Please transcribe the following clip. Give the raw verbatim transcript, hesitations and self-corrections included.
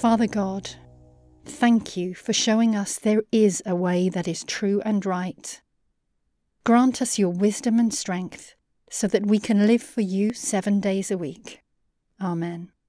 Father God, thank you for showing us there is a way that is true and right. Grant us your wisdom and strength so that we can live for you seven days a week. Amen.